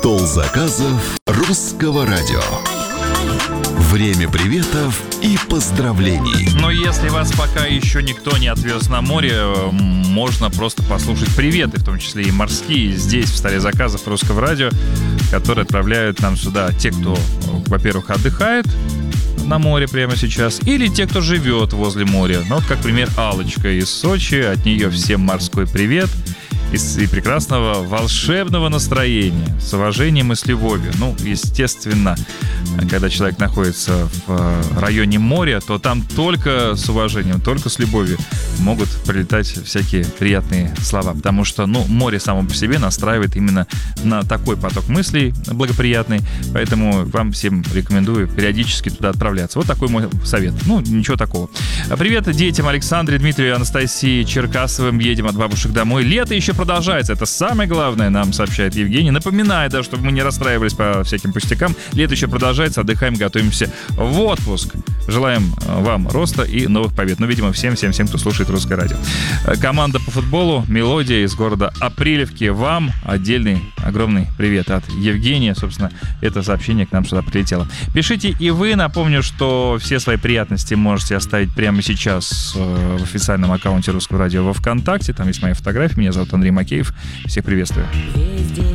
Стол заказов Русского радио. Время приветов и поздравлений. Но если вас пока еще никто не отвез на море, можно просто послушать приветы, в том числе и морские, здесь, в столе заказов Русского радио, которые отправляют нам сюда те, кто, во-первых, отдыхает на море прямо сейчас, или те, кто живет возле моря. Ну, вот, как пример, Аллочка из Сочи. От нее всем морской привет и прекрасного волшебного настроения, с уважением и с любовью. Ну, естественно, когда человек находится в районе моря, то там только с уважением, только с любовью могут прилетать всякие приятные слова, потому что, море само по себе настраивает именно на такой поток мыслей благоприятный, поэтому вам всем рекомендую периодически туда отправляться. Вот такой мой совет. Ничего такого. Привет детям Александре, Дмитрию, Анастасии Черкасовым. Едем от бабушек домой. Лето еще продолжается. Это самое главное, нам сообщает Евгений. Напоминаю, да, чтобы мы не расстраивались по всяким пустякам. Лето еще продолжается. Отдыхаем, готовимся в отпуск. Желаем вам роста и новых побед. Видимо, всем, кто слушает Русское радио. Команда по футболу «Мелодия» из города Апрелевки. Вам отдельный огромный привет от Евгения. Собственно, это сообщение к нам сюда прилетело. Пишите и вы. Напомню, что все свои приятности можете оставить прямо сейчас в официальном аккаунте Русского радио во ВКонтакте. Там есть моя фотография. Меня зовут Андрей Макеев. Всех приветствую.